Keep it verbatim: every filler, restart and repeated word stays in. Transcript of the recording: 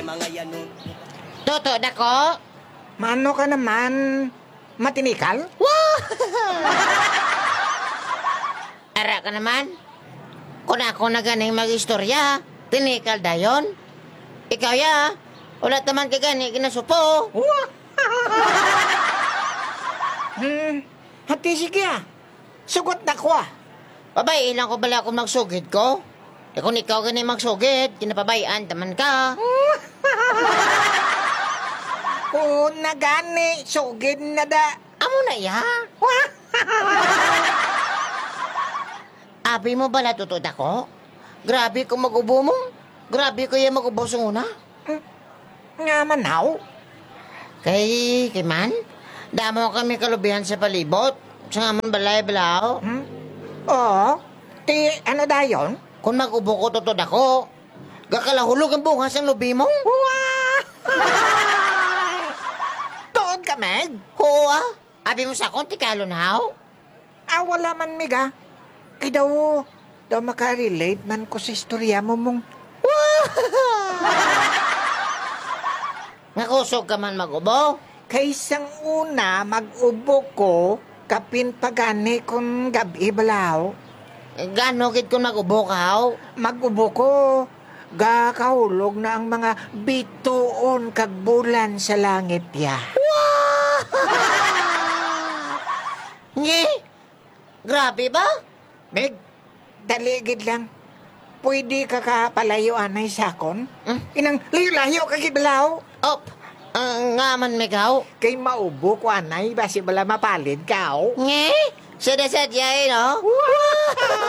mga yanun. Toto dako. Mano ka naman, matinikal? Wow! Ara ka naman. Kung ako na ganing mag-istorya, tinikal dayon. Ikaw ya, wala taman ka gani kinasupo. Hmm, hati sige ah. Sugot na ko ah. Babay, ilang ko bala kung magsugid ko? E kung ikaw gani magsugid, kinapabayaan taman ka. Kung na gani, sugid na da. Amo na ya. Abi mo bala tutod ako? Grabe kung mag-ubo mo. Grabe ko yung mag-ubo sa una. Nga manaw. Kay, kay man, damo kami kalubihan sa palibot. Sa nga man balay balao. Hmm? Oo. Ti, ano dayon? Kung mag-ubo ko tutod ako, gakalahulog ang bungas ng lubi mo. Tuod ka, Meg? Oo ah. Abi mo sa akong tikalo na haw. Ah, wala man, Meg ah. Kay daw, daw makarelate man ko sa istorya mo mong... Nakusog ka man mag-ubo. Kaysang una, mag-ubo ko, kapin pagani kung gabi balaw. Gano gid kung mag-ubo ka haw. Mag-ubo ko, gakahulog na ang mga bituon kag bulan sa langit ya. Nge, grabe ba? Meg, daligid lang. Pwede ka kapalayo anay sakon? Hmm? Inang layo-layo kag balaw. Op, ang nga man migaw. Kay maubo ko anay, basi bala mapalid ka, oh. Nge, sada-sadya eh, no?